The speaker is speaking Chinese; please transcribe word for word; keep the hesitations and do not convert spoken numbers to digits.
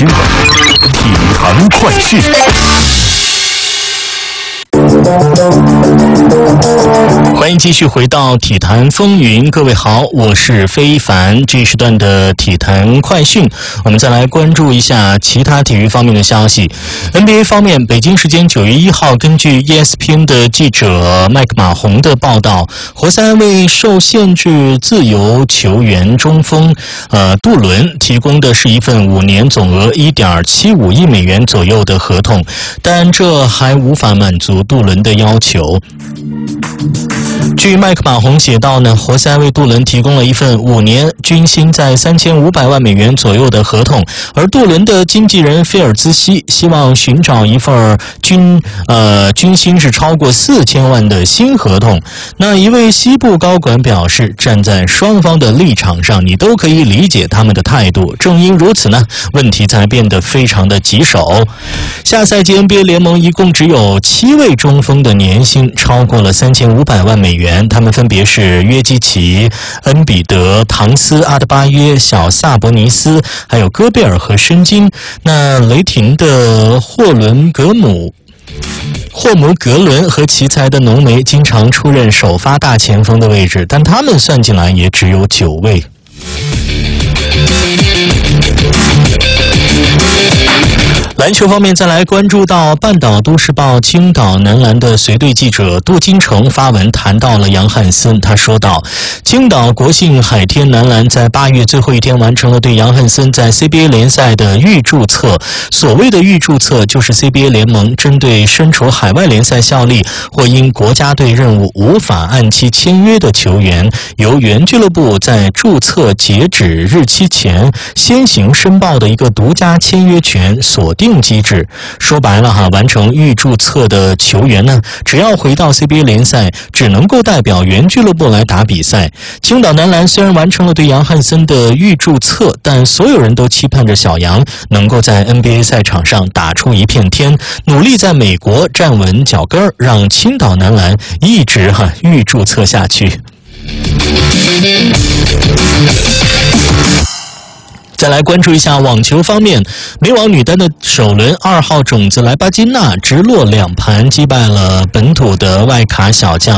新闻，体坛快讯。欢迎继续回到体坛风云，各位好，我是非凡。这一时段的体坛快讯，我们再来关注一下其他体育方面的消息。N B A 方面，北京时间九月一号，根据 E S P N 的记者麦克马洪的报道，活塞为受限制自由球员中锋呃杜伦提供的是一份五年总额 一点七五亿美元左右的合同，但这还无法满足杜伦的要求。据麦克马洪写道呢，活塞为杜伦提供了一份五年均薪在三千五百万美元左右的合同，而杜伦的经纪人菲尔兹西希望寻找一份均呃均薪是超过四千万的新合同。那一位西部高管表示，站在双方的立场上，你都可以理解他们的态度。正因如此呢，问题才变得非常的棘手。下赛季 N B A 联盟一共只有七位中锋的年薪超过了三千五百万美元，他们分别是约基奇、恩比德、唐斯、阿德巴约、小萨博尼斯，还有戈贝尔和申金。那雷霆的霍伦格姆霍姆格伦和奇才的浓眉经常出任首发大前锋的位置，但他们算进来也只有九位。篮球方面，再来关注到半岛都市报青岛男篮的随队记者杜金城发文谈到了杨汉森。他说道，青岛国信海天男篮在八月最后一天完成了对杨汉森在 C B A 联赛的预注册。所谓的预注册，就是 C B A 联盟针对身处海外联赛效力或因国家队任务无法按期签约的球员，由原俱乐部在注册截止日期前先行申报的一个独家签约权锁定机制。说白了哈，完成预注册的球员呢，只要回到 C B A 联赛，只能够代表原俱乐部来打比赛。青岛男篮虽然完成了对杨汉森的预注册，但所有人都期盼着小杨能够在 N B A 赛场上打出一片天，努力在美国站稳脚跟，让青岛男篮一直哈预注册下去。再来关注一下网球方面，美网女单的首轮二号种子莱巴金娜直落两盘击败了本土的外卡小将